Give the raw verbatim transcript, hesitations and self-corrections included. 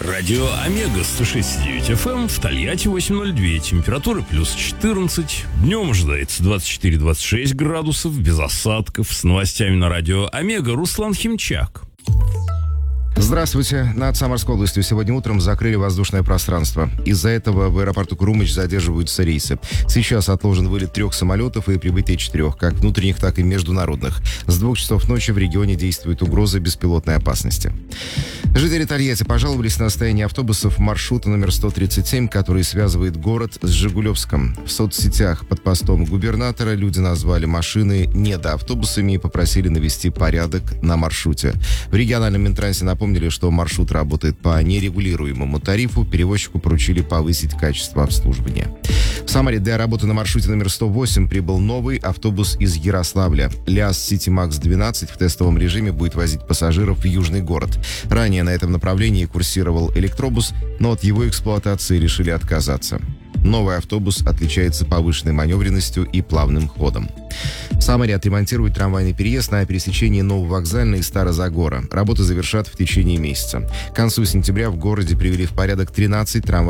Радио Омега сто шесть и девять эф эм в Тольятти восемь ноль два. Температура плюс четырнадцать. Днем ожидается двадцать четыре - двадцать шесть градусов, без осадков. С новостями на радио Омега Руслан Химчак. Здравствуйте. Над Самарской областью сегодня утром закрыли воздушное пространство. Из-за этого в аэропорту Крумыч задерживаются рейсы. Сейчас отложен вылет трех самолетов и прибытие четырех, как внутренних, так и международных. С двух часов ночи в регионе действует угроза беспилотной опасности. Жители Тольятти пожаловались на состояние автобусов маршрута номер сто тридцать семь, который связывает город с Жигулевском. В соцсетях под постом губернатора люди назвали машины недоавтобусами и попросили навести порядок на маршруте. В региональном Минтрансе напомнили, что маршрут работает по нерегулируемому тарифу. Перевозчику поручили повысить качество обслуживания. В Самаре для работы на маршруте номер сто восемь прибыл новый автобус из Ярославля. ЛиАЗ Ситимакс двенадцать в тестовом режиме будет возить пассажиров в Южный город. Ранее на этом направлении курсировал электробус, но от его эксплуатации решили отказаться. Новый автобус отличается повышенной маневренностью и плавным ходом. В Самаре отремонтируют трамвайный переезд на пересечении Нововокзальной и Старозагора. Работы завершат в течение месяца. К концу сентября в городе привели в порядок тринадцать трамвайных